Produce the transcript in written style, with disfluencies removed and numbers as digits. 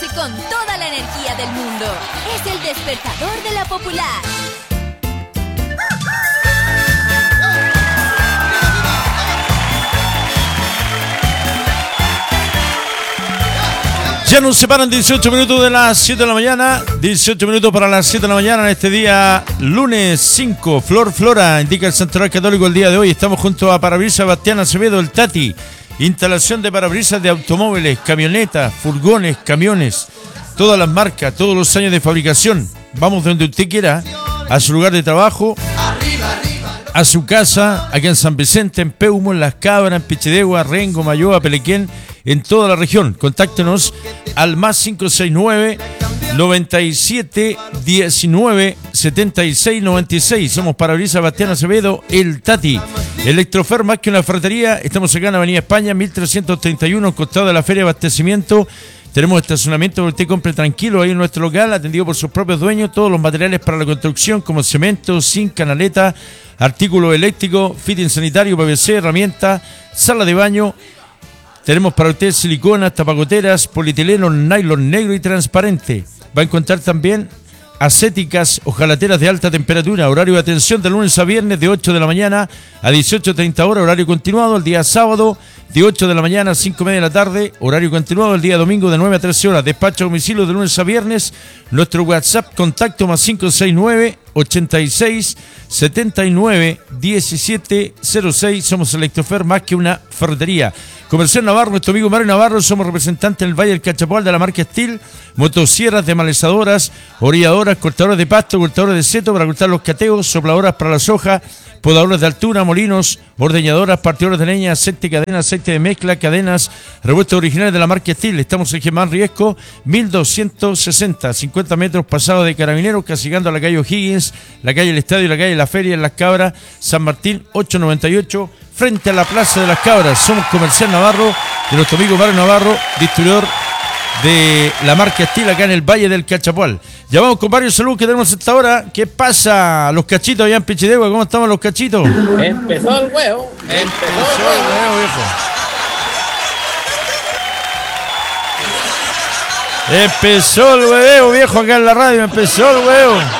con toda la energía del mundo. Es el despertador de la Popular. Ya nos separan 18 minutos de las 7 de la mañana, 18 minutos para las 7 de la mañana en este día lunes 5, Flora, indica el Santoral Católico el día de hoy. Estamos junto a Parabrisas Bastián Acevedo, el Tati, instalación de parabrisas de automóviles, camionetas, furgones, camiones, todas las marcas, todos los años de fabricación. Vamos donde usted quiera, a su lugar de trabajo, a su casa, aquí en San Vicente, en Peumo, en Las Cabras, en Pichidegua, Rengo, Mayoa, Pelequén, en toda la región. Contáctenos al más 569 97 19 76 96. Somos Parabrisas Bastián Acevedo, el Tati. Electrofer, más que una ferretería. Estamos acá en Avenida España, 1331, al costado de la Feria de Abastecimiento. Tenemos estacionamiento para que usted compre tranquilo ahí en nuestro local, atendido por sus propios dueños. Todos los materiales para la construcción, como cemento, zinc, canaleta, artículos eléctricos, fitting sanitario, PVC, herramientas, sala de baño. Tenemos para usted siliconas, tapagoteras, polietileno, nylon negro y transparente. Va a encontrar también acéticas, hojalateras de alta temperatura. Horario de atención de lunes a viernes de 8 de la mañana a 18:30 horas. Horario continuado el día sábado de 8 de la mañana a 5:30 de la tarde. Horario continuado el día domingo de 9 a 13 horas. Despacho a domicilio de lunes a viernes. Nuestro WhatsApp contacto más 569 86 79 17 06. Somos Electrofer, más que una ferretería. Comercial Navarro, nuestro amigo Mario Navarro, somos representantes en el Valle del Cachapoal de la marca Steel, motosierras, desmalezadoras, orilladoras, cortadoras de pasto, cortadoras de seto para cortar los cateos, sopladoras para la soja, podadoras de altura, molinos, ordeñadoras, partidoras de leña, aceite, cadenas, aceite de mezcla, cadenas, repuestos originales de la marca Steel. Estamos en Germán Riesco, 1260, 50 metros pasado de Carabineros, casi llegando a la calle O'Higgins, la calle El Estadio, la calle La Feria, en Las Cabras, San Martín, 898, frente a la Plaza de Las Cabras. Somos Comercial Navarro, de nuestro amigo Mario Navarro, distribuidor de la marca Steel acá en el Valle del Cachapoal. Ya vamos con varios saludos que tenemos hasta ahora. ¿Qué pasa? Los cachitos allá en Pichidegua, ¿cómo estamos los cachitos? Empezó el huevo. Empezó el huevo, viejo. Empezó el huevo, viejo, acá en la radio. Empezó el huevo.